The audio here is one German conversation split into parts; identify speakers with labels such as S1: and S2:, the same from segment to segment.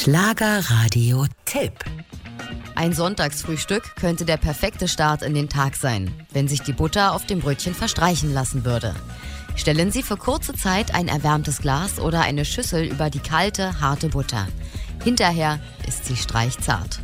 S1: Schlagerradio-Tipp.
S2: Ein Sonntagsfrühstück könnte der perfekte Start in den Tag sein, wenn sich die Butter auf dem Brötchen verstreichen lassen würde. Stellen Sie für kurze Zeit ein erwärmtes Glas oder eine Schüssel über die kalte, harte Butter. Hinterher ist sie streichzart.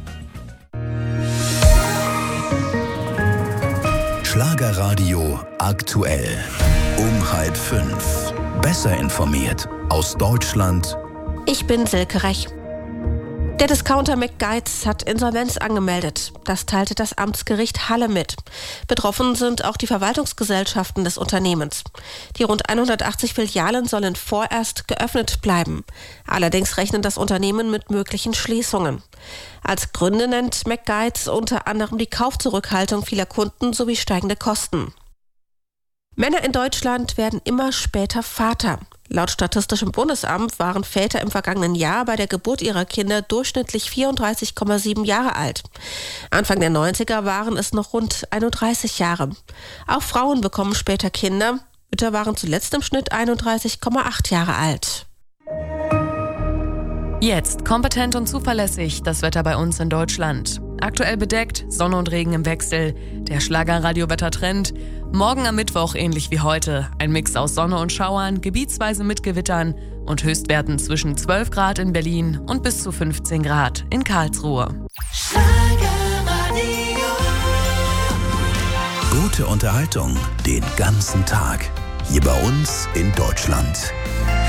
S3: Schlagerradio aktuell. Um 4:30. Besser informiert aus Deutschland.
S4: Ich bin Silke Rech. Der Discounter McGuides hat Insolvenz angemeldet. Das teilte das Amtsgericht Halle mit. Betroffen sind auch die Verwaltungsgesellschaften des Unternehmens. Die rund 180 Filialen sollen vorerst geöffnet bleiben. Allerdings rechnet das Unternehmen mit möglichen Schließungen. Als Gründe nennt McGuides unter anderem die Kaufzurückhaltung vieler Kunden sowie steigende Kosten. Männer in Deutschland werden immer später Vater. Laut Statistischem Bundesamt waren Väter im vergangenen Jahr bei der Geburt ihrer Kinder durchschnittlich 34,7 Jahre alt. Anfang der 90er waren es noch rund 31 Jahre. Auch Frauen bekommen später Kinder. Mütter waren zuletzt im Schnitt 31,8 Jahre alt.
S5: Jetzt kompetent und zuverlässig das Wetter bei uns in Deutschland. Aktuell bedeckt, Sonne und Regen im Wechsel. Der Schlagerradio-Wettertrend. Morgen am Mittwoch ähnlich wie heute. Ein Mix aus Sonne und Schauern, gebietsweise mit Gewittern und Höchstwerten zwischen 12 Grad in Berlin und bis zu 15 Grad in Karlsruhe.
S1: Schlagerradio.
S3: Gute Unterhaltung den ganzen Tag. Hier bei uns in Deutschland.